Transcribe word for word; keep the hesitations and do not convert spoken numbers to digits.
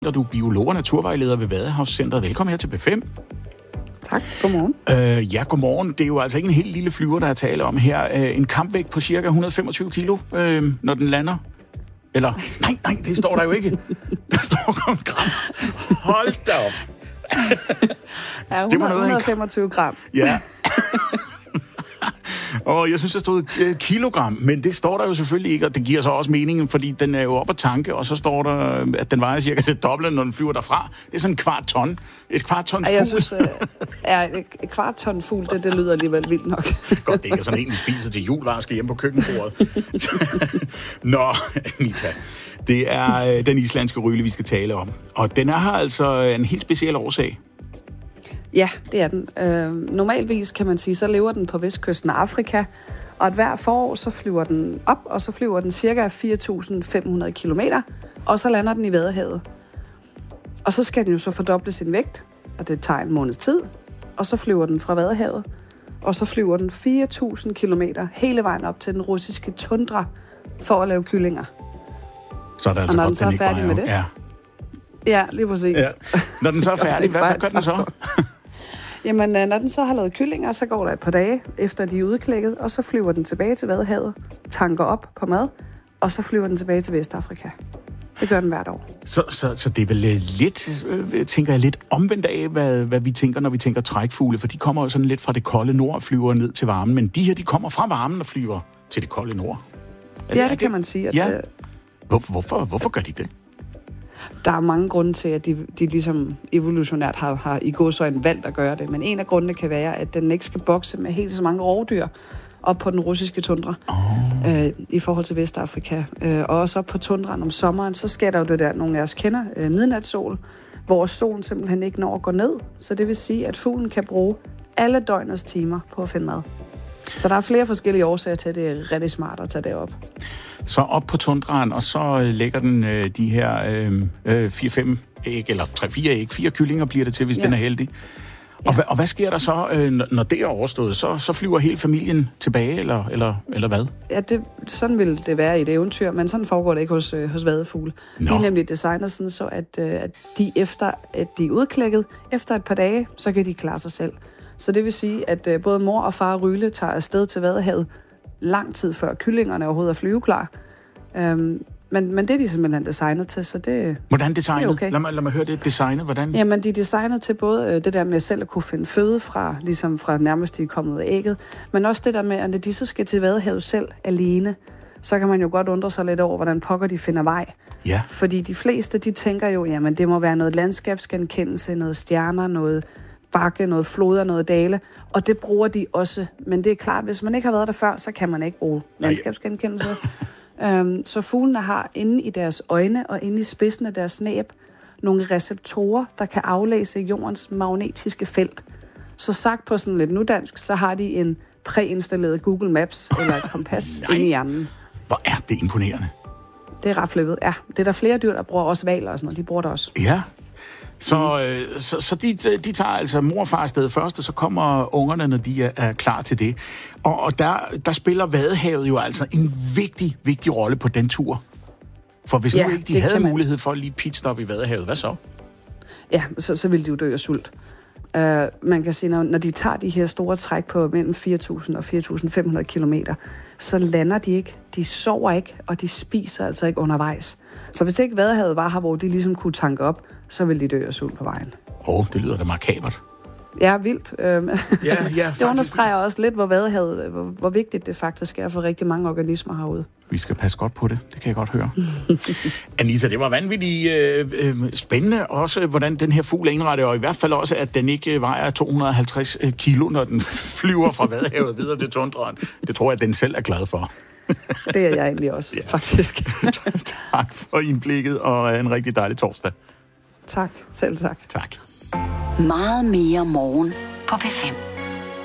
Og du er biolog og naturvejleder ved Vadehavscentret. Velkommen her til B fem. Tak, godmorgen. Øh, ja, godmorgen. Det er jo altså ikke en helt lille flyver, der er tale om her. Øh, en kampvægt på cirka et hundrede og femogtyve kilo, øh, når den lander. Eller, nej, nej, det står der jo ikke. Der står kun gram. Hold da op. Ja, hundrede, et hundrede og femogtyve gram. Ja. Og jeg synes, der stod øh, kilogram, men det står der jo selvfølgelig ikke, og det giver så også meningen, fordi den er jo op at tanke, og så står der, at den vejer cirka det dobbelte, når den flyver derfra. Det er sådan en kvart ton. Et kvart ton fugl. Jeg synes, øh, ja, et kvart ton fugl, det, det lyder alligevel vildt nok. Godt, det ikke er sådan en, vi spiser til jul, var skal hjem på køkkenbordet. Nå, Anita, det er øh, den islandske ryle, vi skal tale om. Og den er her altså en helt speciel årsag. Ja, det er den. Øh, normalvis kan man sige, så lever den på vestkysten af Afrika, og at hver forår, så flyver den op, og så flyver den cirka fire tusind fem hundrede kilometer, og så lander den i Vadehavet. Og så skal den jo så fordoble sin vægt, og det tager en måneds tid, og så flyver den fra Vadehavet, og så flyver den fire tusind kilometer hele vejen op til den russiske tundra for at lave kyllinger. Så er det altså og når godt, den så er færdig med det, ja. Ja, lige præcis. Ja. Når den så er færdig, hvad, hvad gør den så? Jamen, når den så har lavet kyllinger, så går der et par dage, efter de er udklækket, og så flyver den tilbage til Vadehavet, tanker op på mad, og så flyver den tilbage til Vestafrika. Det gør den hvert år. Så, så, så det er vel lidt, øh, tænker jeg, lidt omvendt af, hvad, hvad vi tænker, når vi tænker trækfugle, for de kommer jo sådan lidt fra det kolde nord og flyver ned til varmen, men de her, de kommer fra varmen og flyver til det kolde nord. Er ja, det, det kan man sige. At ja. Hvorfor, hvorfor, hvorfor gør de det? Der er mange grunde til, at de, de ligesom evolutionært har, har i gåseøjne valgt at gøre det. Men en af grundene kan være, at den ikke skal bokse med helt så mange rovdyr op på den russiske tundra oh. øh, i forhold til Vestafrika. Øh, og også op på tundraen om sommeren, så sker der jo det der, nogle af os kender, øh, midnatssol, hvor solen simpelthen ikke når at gå ned. Så det vil sige, at fuglen kan bruge alle døgnets timer på at finde mad. Så der er flere forskellige årsager til, at det er rigtig smart at tage det op. Så op på tundraen, og så lægger den øh, de her øh, fire fem æg, eller tre fire æg, fire kyllinger bliver det til, hvis ja. den er heldig. Og, ja. hva, og hvad sker der så, øh, når det er overstået? Så, så flyver hele familien tilbage, eller, eller, eller hvad? Ja, det, sådan vil det være i et eventyr, men sådan foregår det ikke hos, øh, hos vadefugle. Nå. De er nemlig designet sådan, så at, øh, at de efter, at de er udklækket, efter et par dage, så kan de klare sig selv. Så det vil sige, at øh, både mor og far Ryle tager afsted til Vadehavet lang tid før kyllingerne overhovedet er flyveklar. Øhm, men, men det er de simpelthen designet til, så det Hvordan designet? Det er okay. Lad mig, lad mig høre det designet. Hvordan? Jamen, de er designet til både øh, det der med selv at kunne finde føde fra, ligesom fra nærmest de er kommet ud af ægget, men også det der med, at når de så skal til Vadehavet selv alene, så kan man jo godt undre sig lidt over, hvordan pokker de finder vej. Ja. Fordi de fleste, de tænker jo, jamen det må være noget landskabsgenkendelse, noget stjerner, noget bakke, noget floder, noget dale, og det bruger de også. Men det er klart, hvis man ikke har været der før, så kan man ikke bruge landskabsgenkendelse. øhm, så fuglene har inde i deres øjne og inde i spidsen af deres næb nogle receptorer, der kan aflæse jordens magnetiske felt. Så sagt på sådan lidt nudansk, så har de en præinstalleret Google Maps eller et kompas inde i hjernen. Hvor er det imponerende. Det er ret flippet, ja. Det er der flere dyr, der bruger også hvaler og sådan noget. De bruger det også. Ja. Så, øh, så, så de, de tager altså mor og far afsted først, og så kommer ungerne, når de er, er klar til det. Og, og der, der spiller Vadehavet jo altså en vigtig, vigtig rolle på den tur. For hvis ja, nu ikke de havde mulighed for at lige pitstop i Vadehavet, hvad så? Ja, så, så ville de jo dø af sult. Uh, man kan sige, når, når de tager de her store træk på mellem fire tusind og fire tusind fem hundrede kilometer, så lander de ikke, de sover ikke, og de spiser altså ikke undervejs. Så hvis ikke Vadehavet var her, hvor de ligesom kunne tanke op, så ville de dø af sult på vejen. Åh, oh, det lyder da makabert. Ja, vildt. Uh, ja, ja, det understreger også lidt, hvor Vadehavet, hvor, hvor vigtigt det faktisk er for rigtig mange organismer herude. Vi skal passe godt på det, det kan jeg godt høre. Anita, det var vanvittigt øh, øh, spændende også, hvordan den her fugl er indrettet, og i hvert fald også, at den ikke vejer to hundrede og halvtreds kilo, når den flyver fra Vadehavet videre til tundraen. Det tror jeg, at den selv er glad for. Det er jeg egentlig også, ja. Faktisk. Tak for indblikket, og en rigtig dejlig torsdag. Tak, selv tak. Tak. Meget mere morgen på P fem.